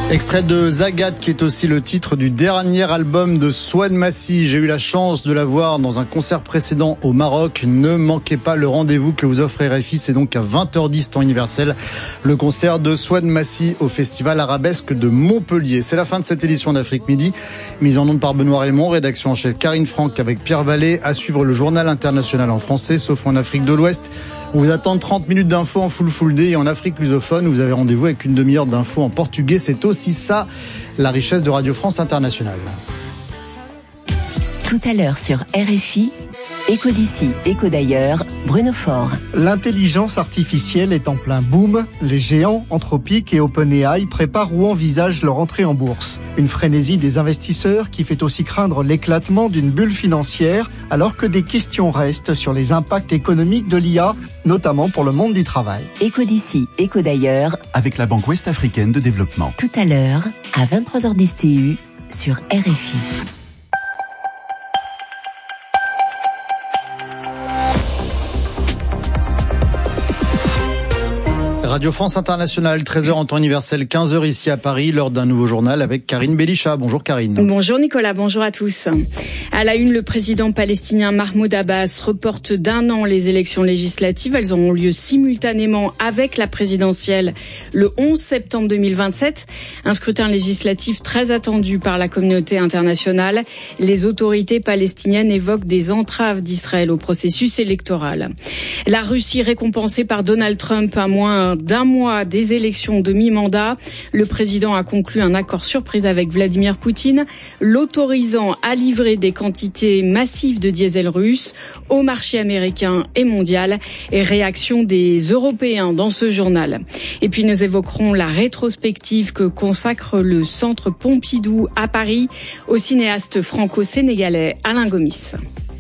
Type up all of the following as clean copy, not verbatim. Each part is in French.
Extrait de Zagat, qui est aussi le titre du dernier album de Souad Massi. J'ai eu la chance de la voir dans un concert précédent au Maroc. Ne manquez pas le rendez-vous que vous offre RFI. C'est donc à 20h10 temps universel. Le concert de Souad Massi au Festival Arabesque de Montpellier. C'est la fin de cette édition d'Afrique Midi. Mise en onde par Benoît Raymond. Rédaction en chef Karine Franck avec Pierre Vallée. À suivre le journal international en français, sauf en Afrique de l'Ouest. On vous attend 30 minutes d'infos en full day et en Afrique lusophone. Vous avez rendez-vous avec une demi-heure d'infos en portugais. C'est aussi ça, la richesse de Radio France Internationale. Tout à l'heure sur RFI, Écho d'ici, écho d'ailleurs, Bruno Faure. L'intelligence artificielle est en plein boom. Les géants Anthropic et OpenAI préparent ou envisagent leur entrée en bourse. Une frénésie des investisseurs qui fait aussi craindre l'éclatement d'une bulle financière, alors que des questions restent sur les impacts économiques de l'IA, notamment pour le monde du travail. Écho d'ici, écho d'ailleurs, avec la Banque Ouest-Africaine de Développement. Tout à l'heure, à 23h10 TU, sur RFI. Radio France Internationale, 13h en temps universel, 15h ici à Paris, l'heure d'un nouveau journal avec Karine Belisha. Bonjour Karine. Bonjour Nicolas, bonjour à tous. À la une, le président palestinien Mahmoud Abbas reporte d'1 an les élections législatives. Elles auront lieu simultanément avec la présidentielle le 11 septembre 2027. Un scrutin législatif très attendu par la communauté internationale. Les autorités palestiniennes évoquent des entraves d'Israël au processus électoral. La Russie récompensée par Donald Trump à moins d'1 mois des élections de mi-mandat. Le président a conclu un accord surprise avec Vladimir Poutine, l'autorisant à livrer des quantités massives de diesel russe au marché américain et mondial. Et réaction des Européens dans ce journal. Et puis nous évoquerons la rétrospective que consacre le Centre Pompidou à Paris au cinéaste franco-sénégalais Alain Gomis.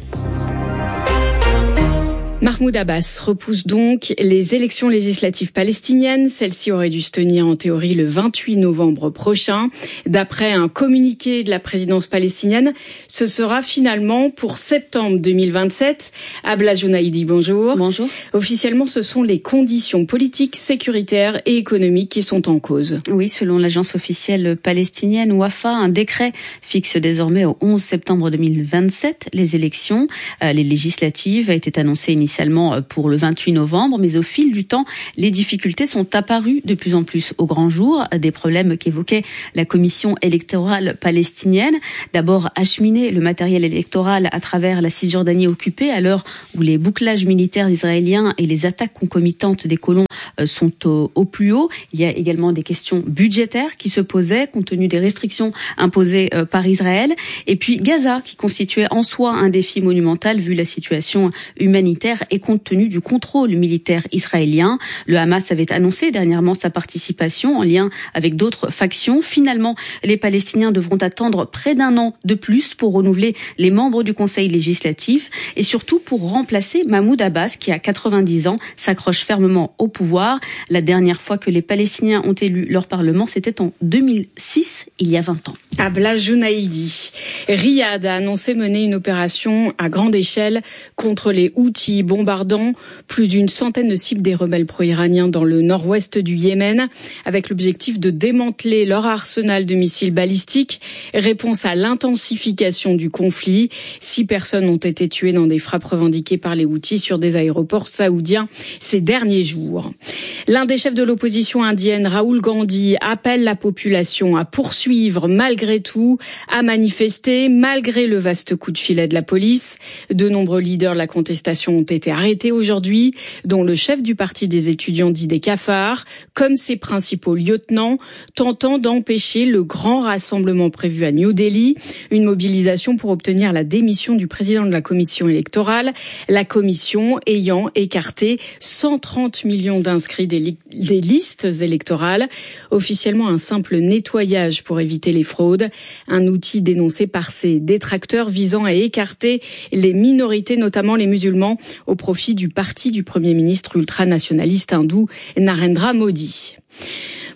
Mahmoud Abbas repousse donc les élections législatives palestiniennes. Celles-ci auraient dû se tenir en théorie le 28 novembre prochain. D'après un communiqué de la présidence palestinienne, ce sera finalement pour septembre 2027. Abla Jounaïdi, bonjour. Bonjour. Officiellement, ce sont les conditions politiques, sécuritaires et économiques qui sont en cause. Oui, selon l'agence officielle palestinienne Wafa, un décret fixe désormais au 11 septembre 2027 les élections. Les législatives a été annoncé initialement pour le 28 novembre, mais au fil du temps, les difficultés sont apparues de plus en plus au grand jour. Des problèmes qu'évoquait la commission électorale palestinienne. D'abord, acheminer le matériel électoral à travers la Cisjordanie occupée, à l'heure où les bouclages militaires israéliens et les attaques concomitantes des colons sont au plus haut. Il y a également des questions budgétaires qui se posaient, compte tenu des restrictions imposées par Israël. Et puis Gaza, qui constituait en soi un défi monumental vu la situation humanitaire et compte tenu du contrôle militaire israélien. Le Hamas avait annoncé dernièrement sa participation en lien avec d'autres factions. Finalement, les Palestiniens devront attendre près d'1 an de plus pour renouveler les membres du Conseil législatif et surtout pour remplacer Mahmoud Abbas qui, à 90 ans, s'accroche fermement au pouvoir. La dernière fois que les Palestiniens ont élu leur parlement, c'était en 2006, il y a 20 ans. Abla Jounaïdi. Riyad a annoncé mener une opération à grande échelle contre les Houthis, bombardant plus d'une centaine de cibles des rebelles pro-iraniens dans le nord-ouest du Yémen, avec l'objectif de démanteler leur arsenal de missiles balistiques. Réponse à l'intensification du conflit. 6 personnes ont été tuées dans des frappes revendiquées par les Houthis sur des aéroports saoudiens ces derniers jours. L'un des chefs de l'opposition indienne, Rahul Gandhi, appelle la population à poursuivre malgré tout, à manifester malgré le vaste coup de filet de la police. De nombreux leaders de la contestation ont été arrêtés aujourd'hui, dont le chef du parti des étudiants dit des cafards, comme ses principaux lieutenants, tentant d'empêcher le grand rassemblement prévu à New Delhi, une mobilisation pour obtenir la démission du président de la commission électorale, la commission ayant écarté 130 millions d'inscrits des listes électorales, officiellement un simple nettoyage pour éviter les fraudes, un outil dénoncé par ses détracteurs visant à écarter les minorités, notamment les musulmans, au profit du parti du Premier ministre ultranationaliste hindou Narendra Modi.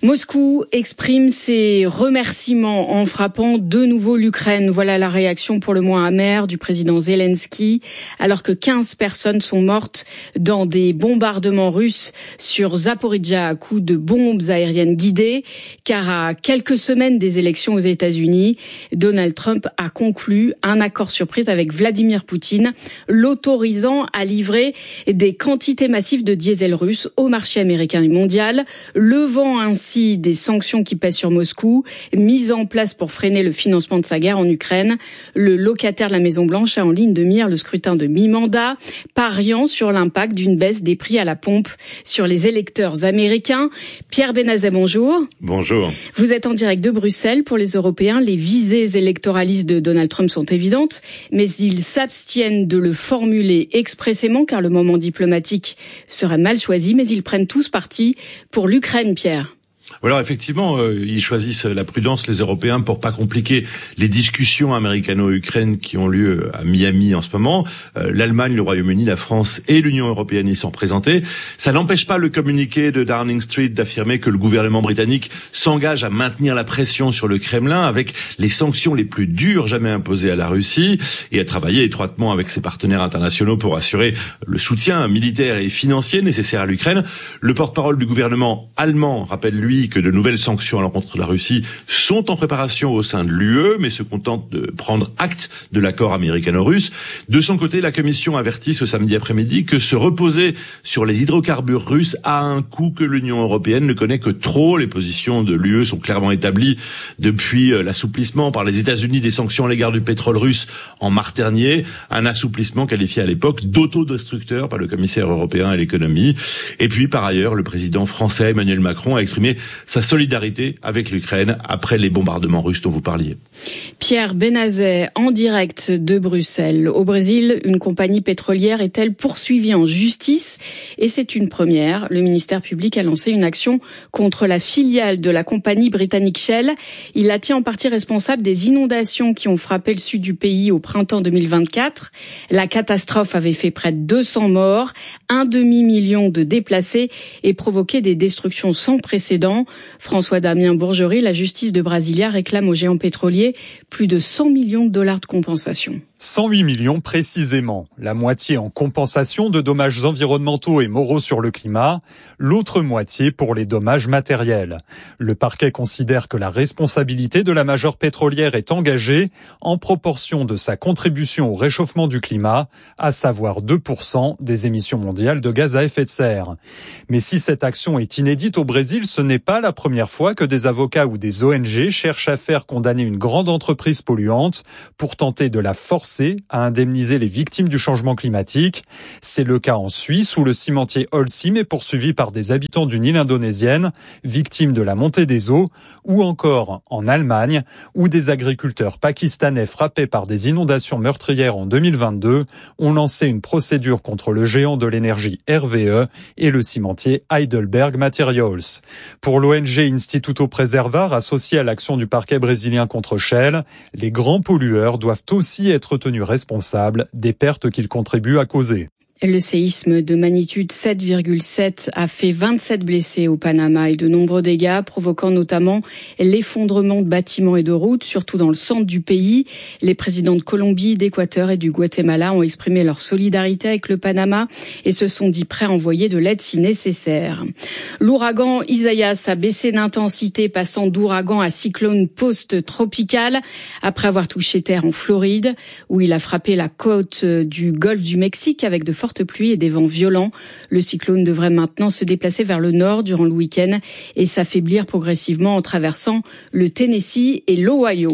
Moscou exprime ses remerciements en frappant de nouveau l'Ukraine. Voilà la réaction pour le moins amère du président Zelensky, alors que 15 personnes sont mortes dans des bombardements russes sur Zaporijjia à coups de bombes aériennes guidées, car à quelques semaines des élections aux États-Unis, Donald Trump a conclu un accord surprise avec Vladimir Poutine, l'autorisant à livrer des quantités massives de diesel russe au marché américain et mondial, levant ainsi des sanctions qui pèsent sur Moscou, mises en place pour freiner le financement de sa guerre en Ukraine. Le locataire de la Maison-Blanche a en ligne de mire le scrutin de mi-mandat, pariant sur l'impact d'une baisse des prix à la pompe sur les électeurs américains. Pierre Benazet, bonjour. Bonjour. Vous êtes en direct de Bruxelles. Pour les Européens, les visées électoralistes de Donald Trump sont évidentes, mais ils s'abstiennent de le formuler expressément car le moment diplomatique serait mal choisi, mais ils prennent tous parti pour l'Ukraine, Pierre. Alors effectivement, ils choisissent la prudence, les Européens, pour pas compliquer les discussions américano-ukrainiennes qui ont lieu à Miami en ce moment. L'Allemagne, le Royaume-Uni, la France et l'Union européenne y sont présentés. Ça n'empêche pas le communiqué de Downing Street d'affirmer que le gouvernement britannique s'engage à maintenir la pression sur le Kremlin avec les sanctions les plus dures jamais imposées à la Russie et à travailler étroitement avec ses partenaires internationaux pour assurer le soutien militaire et financier nécessaire à l'Ukraine. Le porte-parole du gouvernement allemand rappelle, lui, que de nouvelles sanctions à l'encontre de la Russie sont en préparation au sein de l'UE, mais se contente de prendre acte de l'accord américano-russe. De son côté, la Commission avertit ce samedi après-midi que se reposer sur les hydrocarbures russes a un coût que l'Union européenne ne connaît que trop. Les positions de l'UE sont clairement établies depuis l'assouplissement par les États-Unis des sanctions à l'égard du pétrole russe en mars dernier, un assouplissement qualifié à l'époque d'autodestructeur par le commissaire européen à l'économie. Et puis, par ailleurs, le président français Emmanuel Macron a exprimé sa solidarité avec l'Ukraine après les bombardements russes dont vous parliez. Pierre Benazet, en direct de Bruxelles. Au Brésil, une compagnie pétrolière est-elle poursuivie en justice? Et c'est une première. Le ministère public a lancé une action contre la filiale de la compagnie britannique Shell. Il la tient en partie responsable des inondations qui ont frappé le sud du pays au printemps 2024. La catastrophe avait fait près de 200 morts, un demi-million de déplacés et provoqué des destructions sans précédent. François-Damien Bourgerie, la justice de Brasilia réclame aux géants pétroliers plus de 100 millions de dollars de compensation. 108 millions précisément, la moitié en compensation de dommages environnementaux et moraux sur le climat, l'autre moitié pour les dommages matériels. Le parquet considère que la responsabilité de la major pétrolière est engagée en proportion de sa contribution au réchauffement du climat, à savoir 2% des émissions mondiales de gaz à effet de serre. Mais si cette action est inédite au Brésil, ce n'est pas la première fois que des avocats ou des ONG cherchent à faire condamner une grande entreprise polluante pour tenter de la forcer à indemniser les victimes du changement climatique. C'est le cas en Suisse où le cimentier Holcim est poursuivi par des habitants d'une île indonésienne, victimes de la montée des eaux, ou encore en Allemagne où des agriculteurs pakistanais frappés par des inondations meurtrières en 2022 ont lancé une procédure contre le géant de l'énergie RWE et le cimentier Heidelberg Materials. Pour l'ONG Instituto Preservar, associée à l'action du parquet brésilien contre Shell, les grands pollueurs doivent aussi être tenus responsables des pertes qu'ils contribuent à causer. Le séisme de magnitude 7,7 a fait 27 blessés au Panama et de nombreux dégâts, provoquant notamment l'effondrement de bâtiments et de routes, surtout dans le centre du pays. Les présidents de Colombie, d'Équateur et du Guatemala ont exprimé leur solidarité avec le Panama et se sont dit prêts à envoyer de l'aide si nécessaire. L'ouragan Isaias a baissé d'intensité, passant d'ouragan à cyclone post-tropical après avoir touché terre en Floride, où il a frappé la côte du golfe du Mexique avec de fortes pluies et des vents violents. Le cyclone devrait maintenant se déplacer vers le nord durant le week-end et s'affaiblir progressivement en traversant le Tennessee et l'Ohio.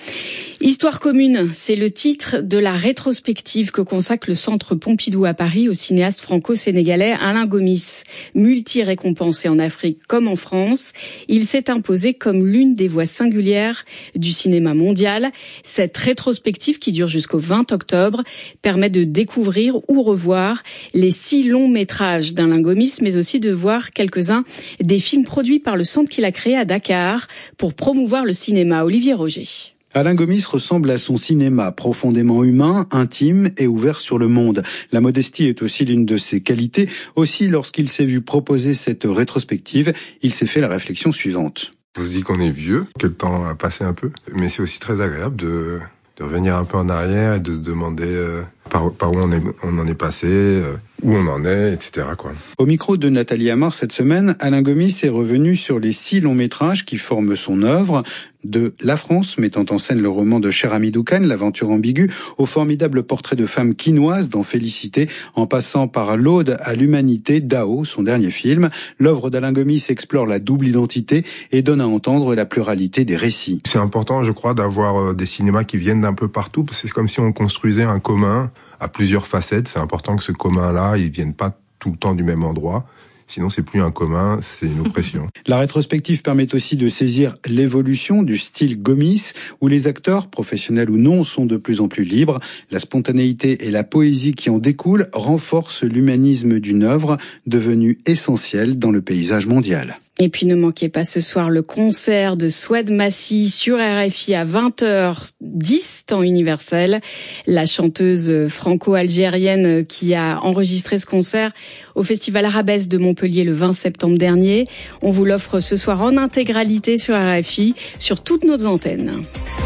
Histoire commune, c'est le titre de la rétrospective que consacre le Centre Pompidou à Paris au cinéaste franco-sénégalais Alain Gomis. Multi-récompensé en Afrique comme en France, il s'est imposé comme l'une des voix singulières du cinéma mondial. Cette rétrospective, qui dure jusqu'au 20 octobre, permet de découvrir ou revoir les 6 longs métrages d'Alain Gomis, mais aussi de voir quelques-uns des films produits par le centre qu'il a créé à Dakar pour promouvoir le cinéma. Olivier Roger. Alain Gomis ressemble à son cinéma, profondément humain, intime et ouvert sur le monde. La modestie est aussi l'une de ses qualités. Aussi, lorsqu'il s'est vu proposer cette rétrospective, il s'est fait la réflexion suivante. On se dit qu'on est vieux, que le temps a passé un peu, mais c'est aussi très agréable de revenir un peu en arrière et de se demander par où on en est passé, où on en est, etc. quoi. Au micro de Nathalie Amar cette semaine, Alain Gomis est revenu sur les 6 longs métrages qui forment son œuvre, de La France, mettant en scène le roman de Cher Hamidou Kane, L'aventure ambiguë, au formidable portrait de femme quinoise dans Félicité, en passant par l'Aude à l'humanité d'Ao, son dernier film. L'œuvre d'Alain Gomis explore la double identité et donne à entendre la pluralité des récits. C'est important, je crois, d'avoir des cinémas qui viennent d'un peu partout, parce que c'est comme si on construisait un commun à plusieurs facettes. C'est important que ce commun-là, il vienne pas tout le temps du même endroit. Sinon, c'est plus un commun, c'est une oppression. La rétrospective permet aussi de saisir l'évolution du style Gomis, où les acteurs, professionnels ou non, sont de plus en plus libres. La spontanéité et la poésie qui en découlent renforcent l'humanisme d'une œuvre devenue essentielle dans le paysage mondial. Et puis ne manquez pas ce soir le concert de Soued Massi sur RFI à 20h10, temps universel. La chanteuse franco-algérienne qui a enregistré ce concert au Festival Arabesque de Montpellier le 20 septembre dernier. On vous l'offre ce soir en intégralité sur RFI, sur toutes nos antennes.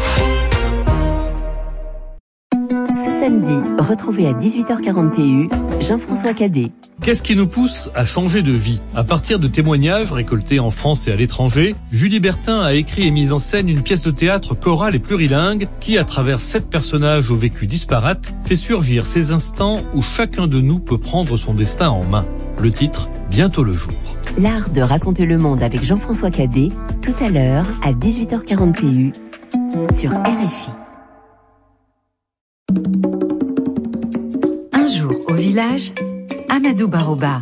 Ce samedi, retrouvez à 18h40 TU Jean-François Cadet. Qu'est-ce qui nous pousse à changer de vie ? À partir de témoignages récoltés en France et à l'étranger, Julie Bertin a écrit et mis en scène une pièce de théâtre chorale et plurilingue qui, à travers 7 personnages au vécu disparate, fait surgir ces instants où chacun de nous peut prendre son destin en main. Le titre, Bientôt le jour. L'art de raconter le monde avec Jean-François Cadet, tout à l'heure à 18h40 TU sur RFI. Un jour au village, Amadou Baroba.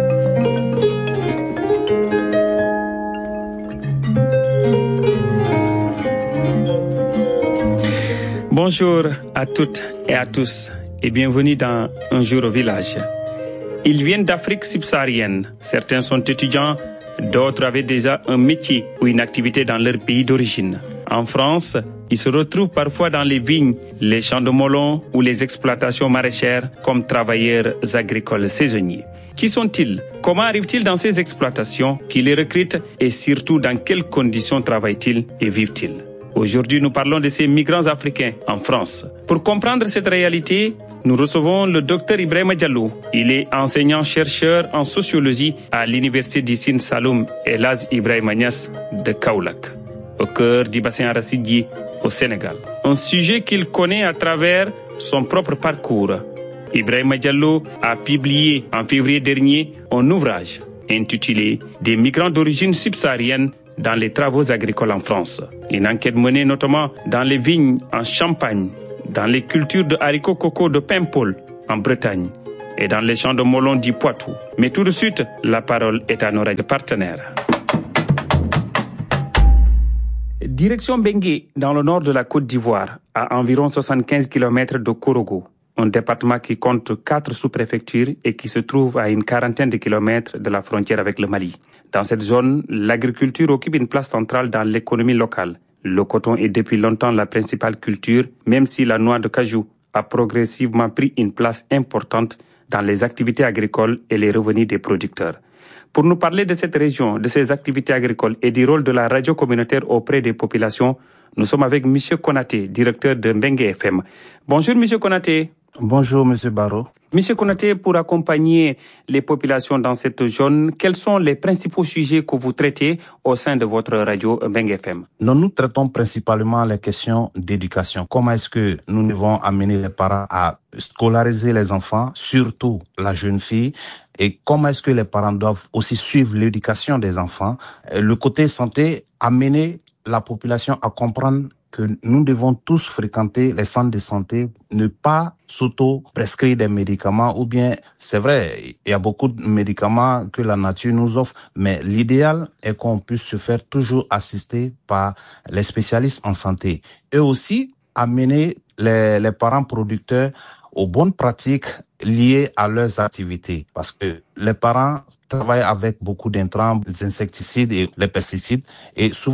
Bonjour à toutes et à tous et bienvenue dans Un jour au village. Ils viennent d'Afrique subsaharienne. Certains sont étudiants, d'autres avaient déjà un métier ou une activité dans leur pays d'origine. En France, ils se retrouvent parfois dans les vignes, les champs de melons ou les exploitations maraîchères comme travailleurs agricoles saisonniers. Qui sont-ils ? Comment arrivent-ils dans ces exploitations ? Qui les recrutent ? Et surtout, dans quelles conditions travaillent-ils et vivent-ils ? Aujourd'hui, nous parlons de ces migrants africains en France. Pour comprendre cette réalité, nous recevons le Dr Ibrahima Diallo. Il est enseignant-chercheur en sociologie à l'université du Sine Saloum El Hadj Ibrahima Niass de Kaolack, au cœur du bassin arachidier au Sénégal. Un sujet qu'il connaît à travers son propre parcours. Ibrahima Diallo a publié en février dernier un ouvrage intitulé « Des migrants d'origine subsaharienne dans les travaux agricoles en France ». Une enquête menée notamment dans les vignes en Champagne, dans les cultures de haricots coco de Paimpol en Bretagne et dans les champs de melons du Poitou. Mais tout de suite, la parole est à nos partenaires. Direction Bengué, dans le nord de la Côte d'Ivoire, à environ 75 km de Korogo, un département qui compte 4 sous-préfectures et qui se trouve à une quarantaine de kilomètres de la frontière avec le Mali. Dans cette zone, l'agriculture occupe une place centrale dans l'économie locale. Le coton est depuis longtemps la principale culture, même si la noix de cajou a progressivement pris une place importante dans les activités agricoles et les revenus des producteurs. Pour nous parler de cette région, de ses activités agricoles et du rôle de la radio communautaire auprès des populations, nous sommes avec M. Konaté, directeur de Mbengue FM. Bonjour M. Konaté. Bonjour M. Barreau. M. Konaté, pour accompagner les populations dans cette zone, quels sont les principaux sujets que vous traitez au sein de votre radio Mbengue FM? Nous traitons principalement les questions d'éducation. Comment est-ce que nous devons amener les parents à scolariser les enfants, surtout la jeune fille, et comment est-ce que les parents doivent aussi suivre l'éducation des enfants. Le côté santé, amener la population à comprendre que nous devons tous fréquenter les centres de santé, ne pas s'auto-prescrire des médicaments, ou bien, c'est vrai, il y a beaucoup de médicaments que la nature nous offre, mais l'idéal est qu'on puisse se faire toujours assister par les spécialistes en santé. Et aussi, amener les parents producteurs aux bonnes pratiques liées à leurs activités. Parce que les parents travaillent avec beaucoup d'intrants, des insecticides et les pesticides, et souvent,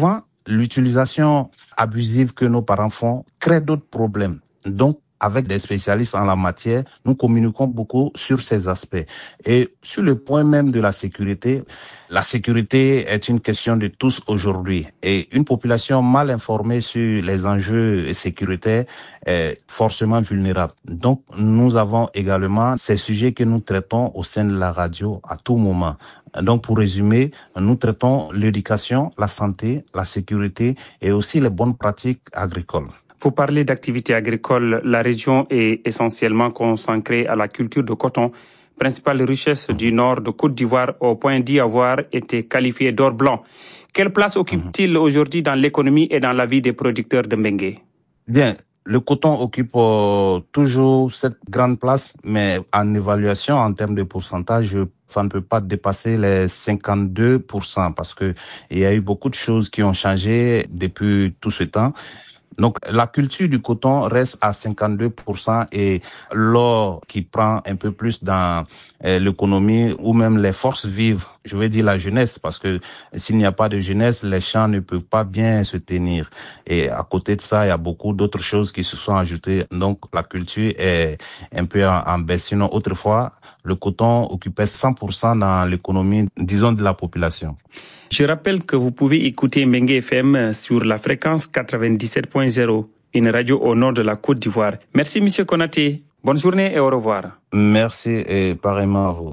l'utilisation abusive que nos parents font crée d'autres problèmes. Donc, avec des spécialistes en la matière, nous communiquons beaucoup sur ces aspects. Et sur le point même de la sécurité est une question de tous aujourd'hui. Et une population mal informée sur les enjeux sécuritaires est forcément vulnérable. Donc, nous avons également ces sujets que nous traitons au sein de la radio à tout moment. Donc, pour résumer, nous traitons l'éducation, la santé, la sécurité et aussi les bonnes pratiques agricoles. Vous parlez d'activités agricoles. La région est essentiellement consacrée à la culture de coton, principale richesse du nord de Côte d'Ivoire, au point d'y avoir été qualifié d'or blanc. Quelle place occupe-t-il aujourd'hui dans l'économie et dans la vie des producteurs de Mbengue? Bien, le coton occupe toujours cette grande place, mais en évaluation, en termes de pourcentage, ça ne peut pas dépasser les 52% parce que il y a eu beaucoup de choses qui ont changé depuis tout ce temps. Donc, la culture du coton reste à 52% et l'or qui prend un peu plus dans l'économie ou même les forces vives, je vais dire la jeunesse, parce que s'il n'y a pas de jeunesse, les champs ne peuvent pas bien se tenir. Et à côté de ça, il y a beaucoup d'autres choses qui se sont ajoutées. Donc, la culture est un peu en baisse. Sinon, autrefois, le coton occupait 100% dans l'économie, disons, de la population. Je rappelle que vous pouvez écouter Mbengue FM sur la fréquence 97.0, une radio au nord de la Côte d'Ivoire. Merci, Monsieur Konaté. Bonne journée et au revoir. Merci et pareillement à vous.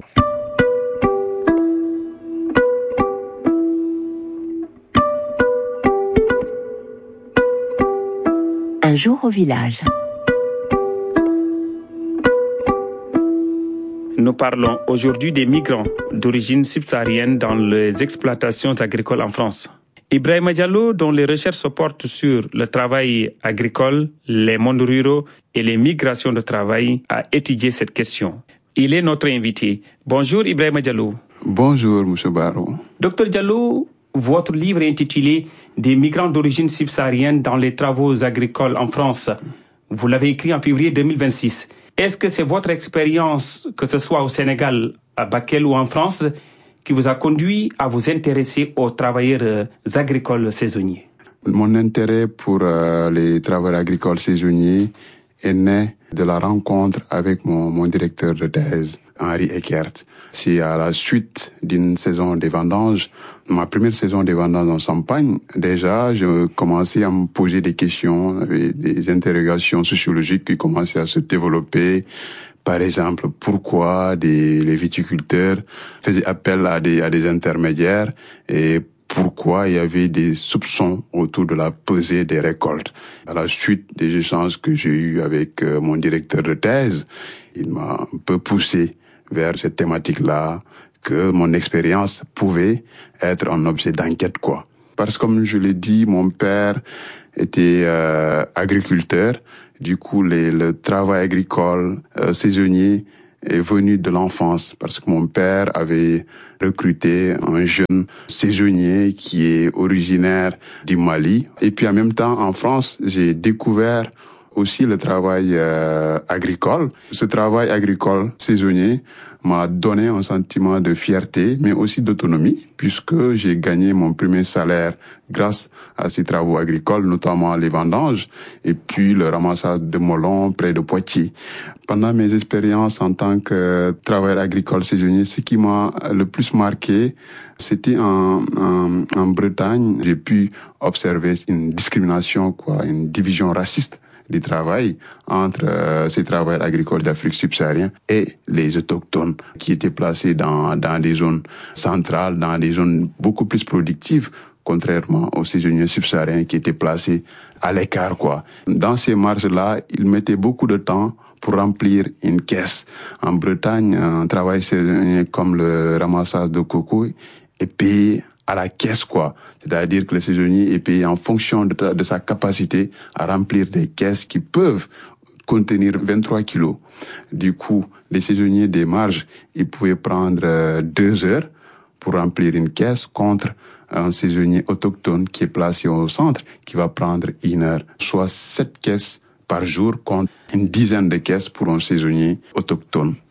Un jour au village. Nous parlons aujourd'hui des migrants d'origine subsaharienne dans les exploitations agricoles en France. Ibrahima Diallo, dont les recherches se portent sur le travail agricole, les mondes ruraux et les migrations de travail, a étudié cette question. Il est notre invité. Bonjour Ibrahima Diallo. Bonjour M. Barro. Docteur Diallo, votre livre est intitulé « Des migrants d'origine subsaharienne dans les travaux agricoles en France ». Vous l'avez écrit en février 2026. Est-ce que c'est votre expérience, que ce soit au Sénégal, à Bakel ou en France, qui vous a conduit à vous intéresser aux travailleurs agricoles saisonniers? Mon intérêt pour les travailleurs agricoles saisonniers est né de la rencontre avec mon directeur de thèse, Henri Eckert. C'est à la suite d'une saison des vendanges, ma première saison des vendanges en Champagne, déjà, je commençais à me poser des questions, des interrogations sociologiques qui commençaient à se développer. Par exemple, pourquoi les viticulteurs faisaient appel à des intermédiaires et pourquoi il y avait des soupçons autour de la pesée des récoltes. À la suite des échanges que j'ai eus avec mon directeur de thèse, il m'a un peu poussé vers cette thématique-là, que mon expérience pouvait être un objet d'enquête, quoi. Parce que comme je l'ai dit, mon père était agriculteur. Du coup, le travail agricole saisonnier est venu de l'enfance, parce que mon père avait recruté un jeune saisonnier qui est originaire du Mali. Et puis en même temps, en France, j'ai découvert aussi le travail agricole. Ce travail agricole saisonnier m'a donné un sentiment de fierté, mais aussi d'autonomie, puisque j'ai gagné mon premier salaire grâce à ces travaux agricoles, notamment les vendanges, et puis le ramassage de melons près de Poitiers. Pendant mes expériences en tant que travailleur agricole saisonnier, ce qui m'a le plus marqué, c'était en Bretagne. J'ai pu observer une discrimination, une division raciste du travail entre ces travailleurs agricoles d'Afrique subsaharienne et les autochtones qui étaient placés dans des zones centrales, dans des zones beaucoup plus productives, contrairement aux saisonniers subsahariens qui étaient placés à l'écart, Dans ces marges-là, ils mettaient beaucoup de temps pour remplir une caisse. En Bretagne, un travail saisonnier comme le ramassage de coco est payé à la caisse, C'est-à-dire que le saisonnier est payé en fonction de sa capacité à remplir des caisses qui peuvent contenir 23 kilos. Du coup, les saisonniers des marges, ils pouvaient prendre 2 heures pour remplir une caisse contre un saisonnier autochtone qui est placé au centre qui va prendre 1 heure. Soit 7 caisses par jour contre une dizaine de caisses pour un saisonnier autochtone.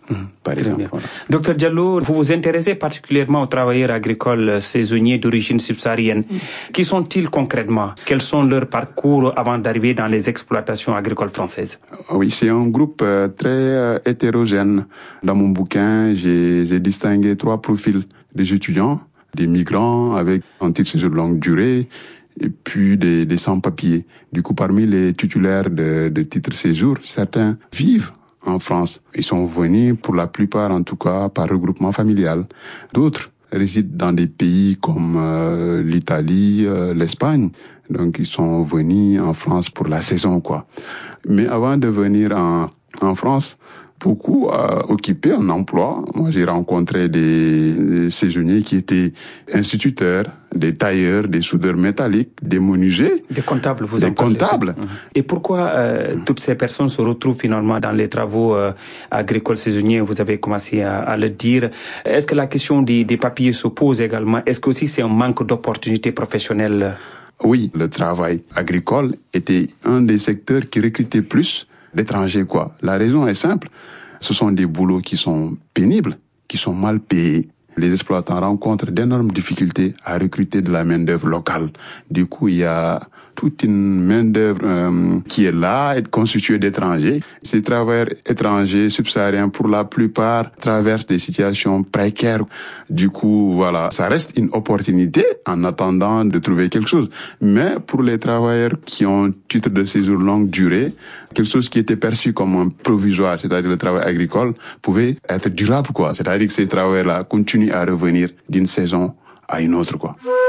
Par exemple. Voilà. Docteur Diallo, vous vous intéressez particulièrement aux travailleurs agricoles saisonniers d'origine subsaharienne. Qui sont-ils concrètement? Quels sont leurs parcours avant d'arriver dans les exploitations agricoles françaises? Oui, c'est un groupe très hétérogène. Dans mon bouquin, j'ai distingué 3 profils. Des étudiants, des migrants avec un titre de séjour de longue durée, et puis des sans-papiers. Du coup, parmi les titulaires de titres de séjour, certains vivent en France. Ils sont venus, pour la plupart en tout cas, par regroupement familial. D'autres résident dans des pays comme l'Italie, l'Espagne. Donc ils sont venus en France pour la saison, quoi. Mais avant de venir en France, beaucoup occupé un emploi. Moi, j'ai rencontré des saisonniers qui étaient instituteurs, des tailleurs, des soudeurs métalliques, des menuisiers. Des comptables, vous en parlez. Des comptables. Et pourquoi toutes ces personnes se retrouvent finalement dans les travaux agricoles saisonniers? Vous avez commencé à le dire. Est-ce que la question des papiers se pose également? Est-ce que aussi c'est un manque d'opportunités professionnelles? Oui, le travail agricole était un des secteurs qui recrutait plus d'étrangers, quoi. La raison est simple. Ce sont des boulots qui sont pénibles, qui sont mal payés. Les exploitants rencontrent d'énormes difficultés à recruter de la main-d'œuvre locale. Du coup, il y a toute une main-d'œuvre qui est là, est constituée d'étrangers. Ces travailleurs étrangers subsahariens, pour la plupart, traversent des situations précaires. Du coup, voilà, ça reste une opportunité en attendant de trouver quelque chose. Mais pour les travailleurs qui ont titre de séjour longue durée, quelque chose qui était perçu comme un provisoire, c'est-à-dire le travail agricole, pouvait être durable, quoi. C'est-à-dire que ces travailleurs-là continuent à revenir d'une saison à une autre, quoi.